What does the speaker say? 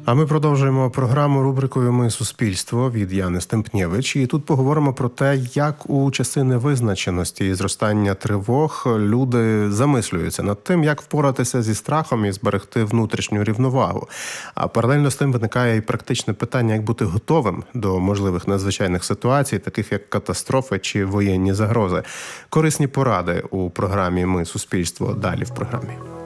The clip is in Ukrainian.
А ми продовжуємо програму рубрикою «Ми – суспільство» від Яни Стемпнєвич. І тут поговоримо про те, як у часи невизначеності і зростання тривог люди замислюються над тим, як впоратися зі страхом і зберегти внутрішню рівновагу. А паралельно з тим виникає і практичне питання, як бути готовим до можливих надзвичайних ситуацій, таких як катастрофи чи воєнні загрози. Корисні поради у програмі «Ми – суспільство» далі в програмі.